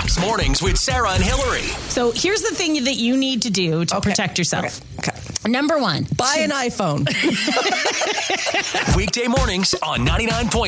Fox Mornings with Sarah and Hillary. So here's the thing that you need to do to protect yourself. Okay. Number one. Buy an iPhone. Weekday mornings on 99.